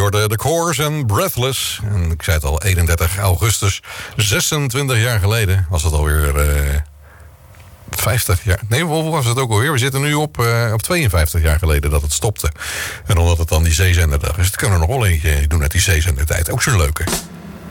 hoorde The Course en Breathless. En ik zei het al, 31 augustus, 26 jaar geleden was het alweer 50 jaar. Nee, hoe was het ook alweer? We zitten nu op 52 jaar geleden dat het stopte. En omdat het dan die zeezenderdag is, het kan er nog wel eentje doen uit die zeezendertijd. Ook zo'n leuke.